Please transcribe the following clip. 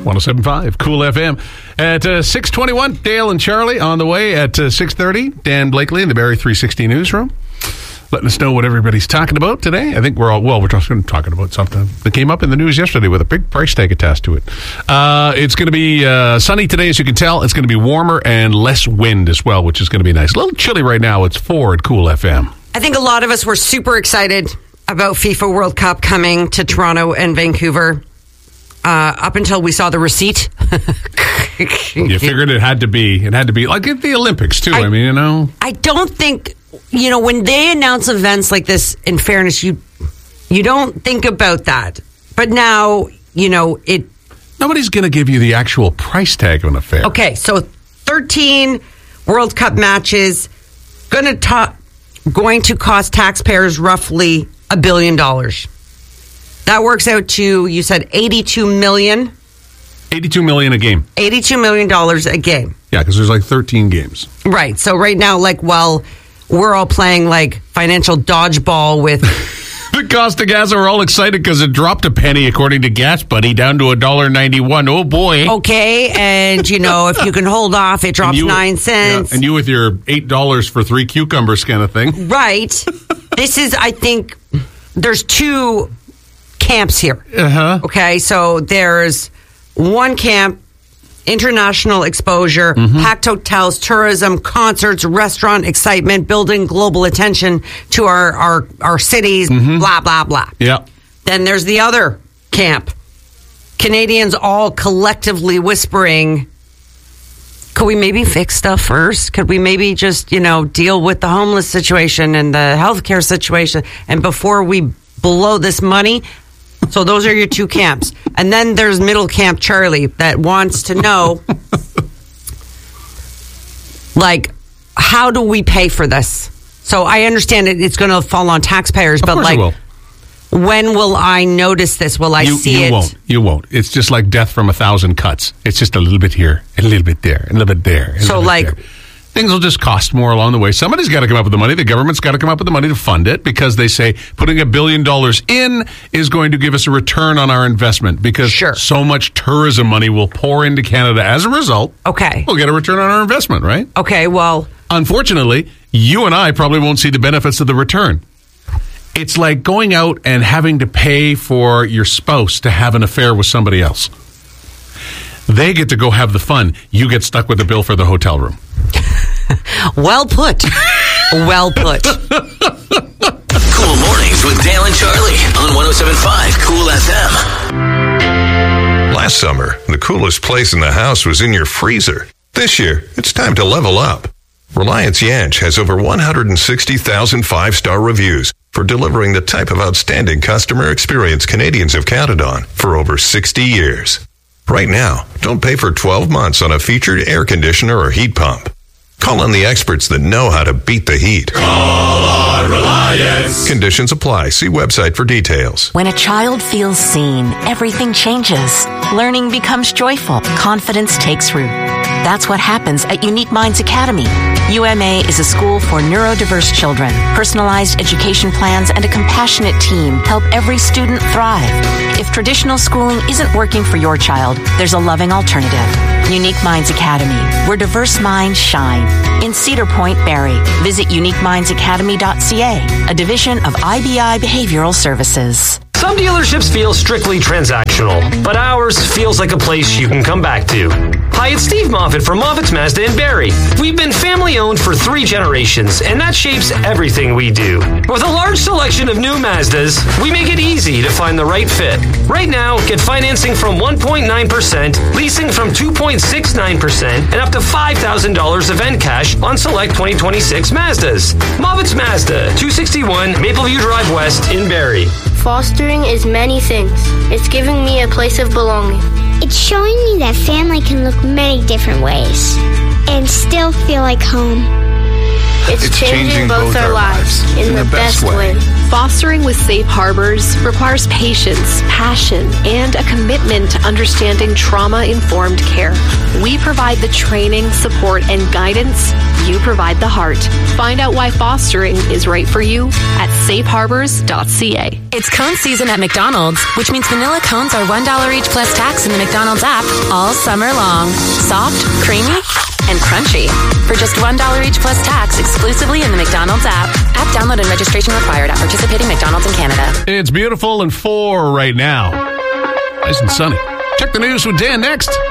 107.5 Cool FM. At 6:21, Dale and Charlie on the way. At 6:30, Dan Blakely in the Barrie 360 newsroom, letting us know what everybody's talking about today. I think we're just talking about something that came up in the news yesterday with a big price tag attached to it. It's going to be sunny today, as you can tell. It's going to be warmer and less wind as well, which is going to be nice. A little chilly right now. It's 4 at Cool FM. I think a lot of us were super excited about FIFA World Cup coming to Toronto and Vancouver. Up until we saw the receipt. You figured it had to be like at the Olympics too. I don't think, when they announce events like this, in fairness, you don't think about that. But now, nobody's going to give you the actual price tag of an affair. Okay, so 13 World Cup matches going to cost taxpayers roughly $1 billion. That works out to, you said, $82 million? $82 million a game. $82 million a game. Yeah, because there's like 13 games. Right. So right now, we're all playing financial dodgeball with... The cost of gas, we're all excited because it dropped a penny, according to Gas Buddy, down to $1.91. Oh, boy. Okay, and, if you can hold off, it drops 9 cents. Yeah, and you with your $8 for 3 cucumbers kind of thing. Right. This is, I think, there's 2... camps here. Okay, so there's one camp, international exposure, packed hotels, tourism, concerts, restaurant excitement, building global attention to our cities, blah, blah, blah. Yeah. Then there's the other camp, Canadians all collectively whispering, could we maybe fix stuff first? Could we maybe just, deal with the homeless situation and the healthcare situation, and before we blow this money? So those are your 2 camps. And then there's middle camp Charlie that wants to know, how do we pay for this? So I understand it's going to fall on taxpayers, but when will I notice this? Will I see it? You won't. It's just like death from 1,000 cuts. It's just a little bit here, a little bit there, a little bit there. Things will just cost more along the way. Somebody's got to come up with the money. The government's got to come up with the money to fund it, because they say putting $1 billion in is going to give us a return on our investment, because so much tourism money will pour into Canada as a result. Okay. We'll get a return on our investment, right? Okay, well... Unfortunately, you and I probably won't see the benefits of the return. It's like going out and having to pay for your spouse to have an affair with somebody else. They get to go have the fun. You get stuck with the bill for the hotel room. Well put. Well put. Cool Mornings with Dale and Charlie on 107.5 Cool FM. Last summer, the coolest place in the house was in your freezer. This year, it's time to level up. Reliance Yanch has over 160,000 5-star reviews for delivering the type of outstanding customer experience Canadians have counted on for over 60 years. Right now, don't pay for 12 months on a featured air conditioner or heat pump. Call on the experts that know how to beat the heat. Call on Reliance. Conditions apply. See website for details. When a child feels seen, everything changes. Learning becomes joyful. Confidence takes root. That's what happens at Unique Minds Academy. UMA is a school for neurodiverse children. Personalized education plans and a compassionate team help every student thrive. If traditional schooling isn't working for your child, there's a loving alternative. Unique Minds Academy, where diverse minds shine. In Cedar Point, Barrie. Visit uniquemindsacademy.ca, a division of IBI Behavioral Services. Some dealerships feel strictly transactional, but ours feels like a place you can come back to. Hi, it's Steve Moffitt from Moffitt's Mazda in Barrie. We've been family-owned for 3 generations, and that shapes everything we do. With a large selection of new Mazdas, we make it easy to find the right fit. Right now, get financing from 1.9%, leasing from 2.69%, and up to $5,000 event cash on select 2026 Mazdas. Moffitt's Mazda, 261 Mapleview Drive West in Barrie. Fostering is many things. It's giving me a place of belonging. It's showing me that family can look many different ways and still feel like home. It's changing both our lives in the best way. Fostering with Safe Harbors requires patience, passion, and a commitment to understanding trauma-informed care. We provide the training, support, and guidance. You provide the heart. Find out why fostering is right for you at safeharbors.ca. It's cone season at McDonald's, which means vanilla cones are $1 each plus tax in the McDonald's app all summer long. Soft, creamy, and crunchy. For just $1 each plus tax exclusively in the McDonald's app. App download and registration required at participating McDonald's in Canada. It's beautiful and 4 right now. Nice and sunny. Check the news with Dan next.